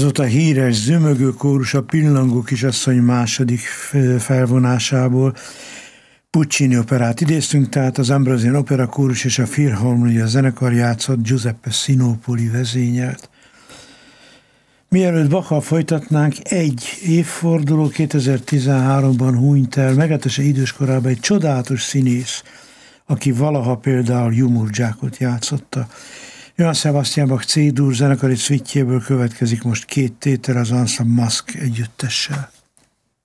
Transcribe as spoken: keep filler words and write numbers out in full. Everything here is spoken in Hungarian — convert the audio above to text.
volt a híres zömögő kórus a Pillangó kisasszony második felvonásából. Puccini operát idéztünk, tehát az Ambrosian Opera Kórus és a Philharmonia zenekar játszott, Giuseppe Sinopoli vezényelt. Mielőtt Bachal folytatnánk, egy évforduló kétezer-tizenháromban hunyt el, meglehetősen időskorában egy csodálatos színész, aki valaha például Jumurcsákot játszotta. Johann Sebastian Bach C-dur zenekari szvittjéből következik most két tétel az Ensemble Masque együttessel.